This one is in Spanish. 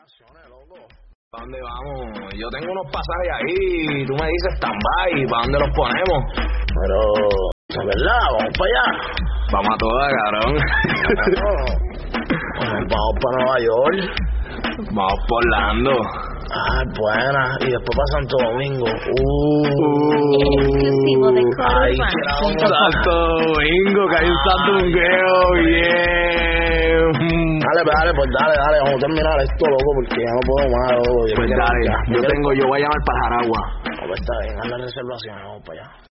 ¿Para dónde vamos? Yo tengo unos pasajes ahí, tú me dices stand-by, ¿para dónde los ponemos? Pero, ¿es verdad? ¿Vamos para allá? Vamos a todas, cabrón. Vamos para Nueva York. Vamos por Orlando. Buena. Y después para Santo Domingo. Exclusivo de Ay, Santo Domingo, que hay un sandungueo bien. Dale, vamos a terminar esto, loco, porque ya no puedo más, loco. Pues dale, yo voy a llamar para Jaragua. Pues está bien, anda en reservación, vamos para allá.